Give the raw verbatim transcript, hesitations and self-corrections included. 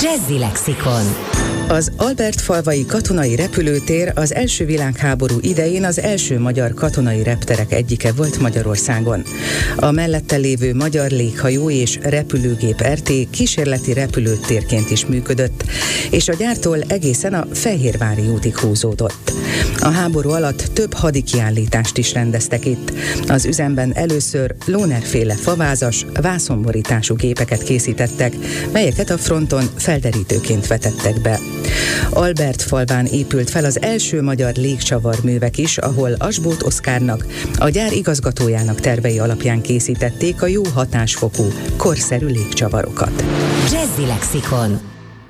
Jazzy Lexikon. Az Albertfalvai katonai repülőtér az első világháború idején az első magyar katonai repterek egyike volt Magyarországon. A mellette lévő magyar léghajó és repülőgép er té kísérleti repülőtérként is működött, és a gyártól egészen a Fehérvári útig húzódott. A háború alatt több hadikiállítást is rendeztek itt. Az üzemben először lónerféle favázas, vászonborítású gépeket készítettek, melyeket a fronton felderítőként vetettek be. Albertfalván épült fel az első magyar légcsavarművek is, ahol Asbóth Oszkárnak, a gyár igazgatójának tervei alapján készítették a jó hatásfokú, korszerű légcsavarokat. Jazzy Lexikon.